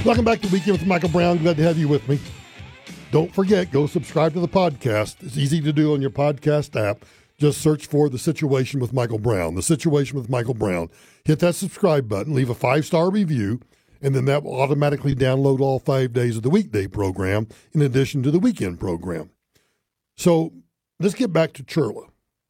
Welcome back to Weekend with Michael Brown. Glad to have you with me. Don't forget, go subscribe to the podcast. It's easy to do on your podcast app. Just search for The Situation with Michael Brown. The Situation with Michael Brown. Hit that subscribe button, leave a 5-star review, and then that will automatically download all 5 days of the weekday program in addition to the weekend program. So let's get back to Churla.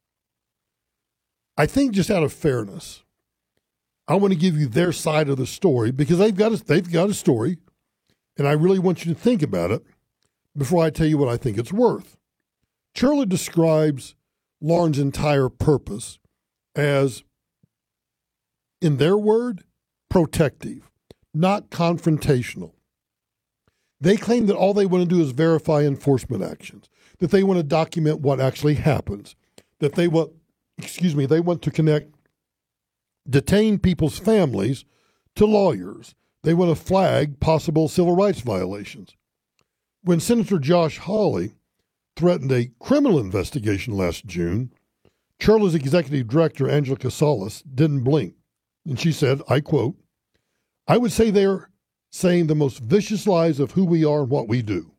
I think just out of fairness, I want to give you their side of the story because they've got a story, and I really want you to think about it before I tell you what I think it's worth. Churla describes Lauren's entire purpose as, in their word, protective, not confrontational. They claim that all they want to do is verify enforcement actions, that they want to document what actually happens, that they want to connect detained people's families to lawyers. They want to flag possible civil rights violations. When Senator Josh Hawley threatened a criminal investigation last June, Churla's executive director, Angela Casales, didn't blink. And she said, I quote, "I would say they're saying the most vicious lies of who we are and what we do."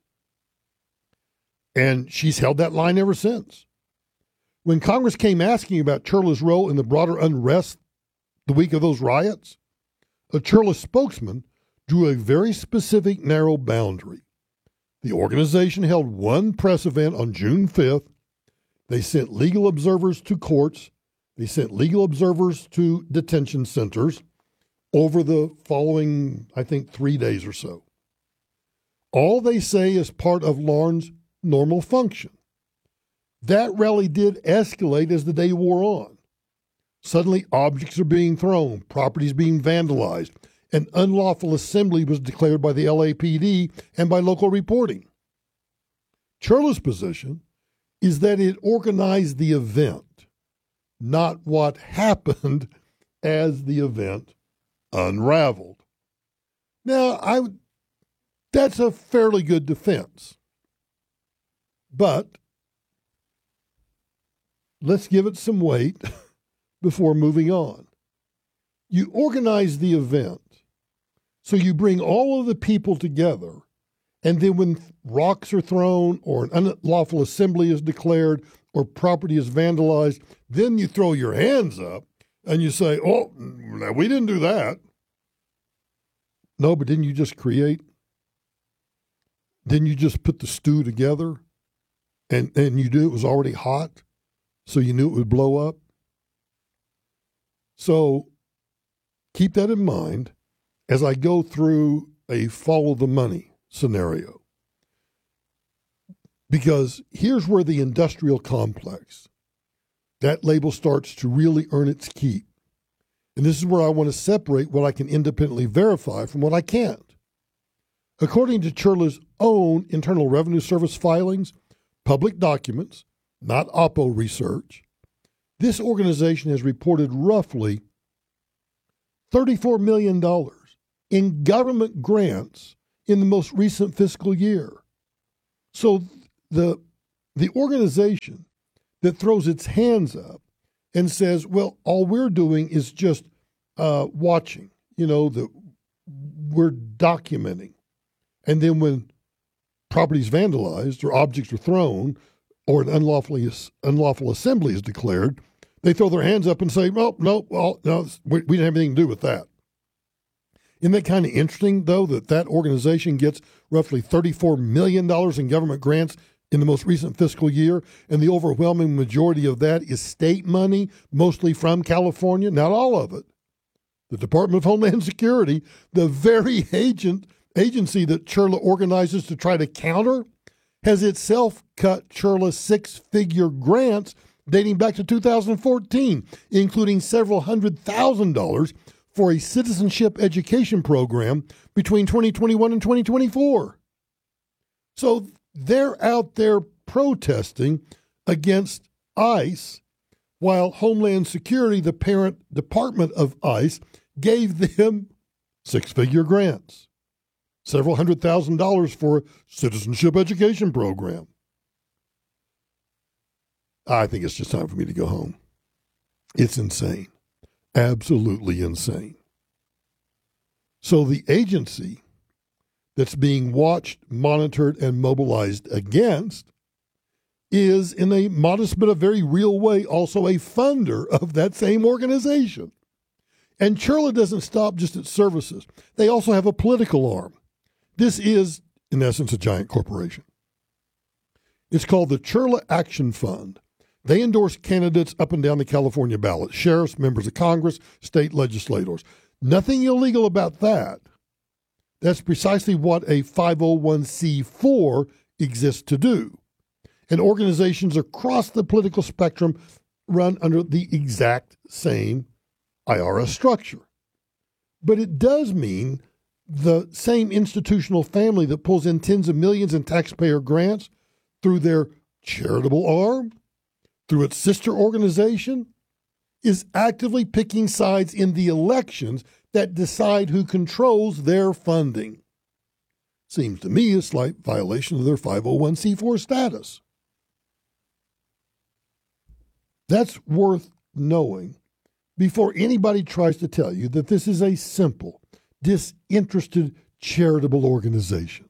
And she's held that line ever since. When Congress came asking about Churla's role in the broader unrest the week of those riots, a Churla spokesman drew a very specific, narrow boundary. The organization held one press event on June 5th. They sent legal observers to courts. They sent legal observers to detention centers over the following, I think, 3 days or so. All they say is part of Lauren's normal function. That rally did escalate as the day wore on. Suddenly, objects are being thrown, properties being vandalized. An unlawful assembly was declared by the LAPD and by local reporting. Churla's position is that it organized the event, not what happened as the event unraveled. Now, that's a fairly good defense. But let's give it some weight before moving on. You organize the event, so you bring all of the people together, and then when rocks are thrown or an unlawful assembly is declared or property is vandalized, then you throw your hands up and you say, oh, we didn't do that. No, but didn't you just create? Didn't you just put the stew together and you knew it was already hot, so you knew it would blow up? So keep that in mind as I go through a follow the money scenario. Because here's where the industrial complex, that label starts to really earn its keep. And this is where I want to separate what I can independently verify from what I can't. According to Churla's own Internal Revenue Service filings, public documents, not Oppo research, this organization has reported roughly $34 million in government grants in the most recent fiscal year. So the organization that throws its hands up and says, well, all we're doing is just watching, we're documenting. And then when property is vandalized or objects are thrown or an unlawful assembly is declared, they throw their hands up and say, no, we didn't have anything to do with that. Isn't that kind of interesting, though, that organization gets roughly $34 million in government grants in the most recent fiscal year, and the overwhelming majority of that is state money, mostly from California, not all of it. The Department of Homeland Security, the very agency that Churla organizes to try to counter, has itself cut Churla six-figure grants dating back to 2014, including several $100,000 for a citizenship education program between 2021 and 2024. So they're out there protesting against ICE, while Homeland Security, the parent department of ICE, gave them six-figure grants, several $100,000 for a citizenship education program. I think it's just time for me to go home. It's insane. Absolutely insane. So the agency that's being watched, monitored, and mobilized against is, in a modest but a very real way, also a funder of that same organization. And Chirla doesn't stop just at services. They also have a political arm. This is, in essence, a giant corporation. It's called the Chirla Action Fund. They endorse candidates up and down the California ballot, sheriffs, members of Congress, state legislators. Nothing illegal about that. That's precisely what a 501c4 exists to do. And organizations across the political spectrum run under the exact same IRS structure. But it does mean the same institutional family that pulls in tens of millions in taxpayer grants through their charitable arm, through its sister organization, is actively picking sides in the elections that decide who controls their funding. Seems to me a slight violation of their 501c4 status. That's worth knowing before anybody tries to tell you that this is a simple, disinterested, charitable organization.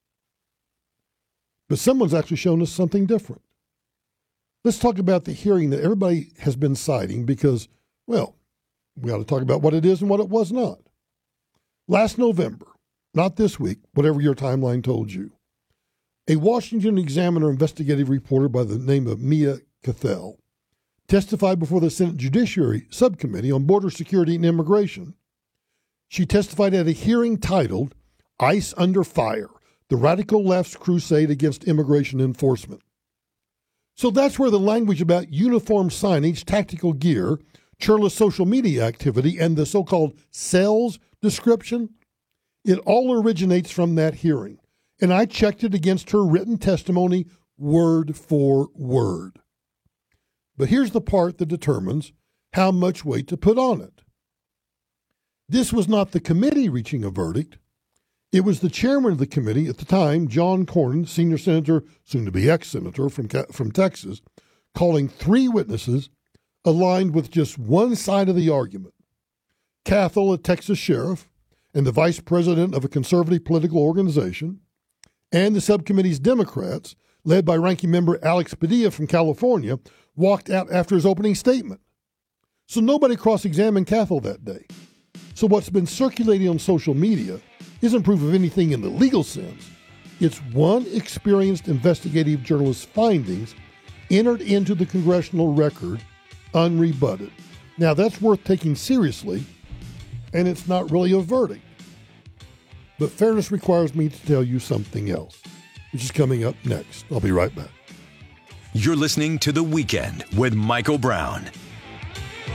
But someone's actually shown us something different. Let's talk about the hearing that everybody has been citing because, well, we ought to talk about what it is and what it was not. Last November, not this week, whatever your timeline told you, a Washington Examiner investigative reporter by the name of Mia Cathell testified before the Senate Judiciary Subcommittee on Border Security and Immigration. She testified at a hearing titled ICE Under Fire, the Radical Left's Crusade Against Immigration Enforcement. So that's where the language about uniform signage, tactical gear, Chirla's social media activity, and the so-called cells description, it all originates from that hearing. And I checked it against her written testimony word for word. But here's the part that determines how much weight to put on it. This was not the committee reaching a verdict. It was the chairman of the committee at the time, John Cornyn, senior senator, soon to be ex-senator from Texas, calling three witnesses aligned with just one side of the argument. Cathell, a Texas sheriff, and the vice president of a conservative political organization, and the subcommittee's Democrats, led by ranking member Alex Padilla from California, walked out after his opening statement. So nobody cross-examined Cathell that day. So what's been circulating on social media isn't proof of anything in the legal sense. It's one experienced investigative journalist's findings entered into the congressional record unrebutted. Now, that's worth taking seriously, and it's not really a verdict. But fairness requires me to tell you something else, which is coming up next. I'll be right back. You're listening to The Weekend with Michael Brown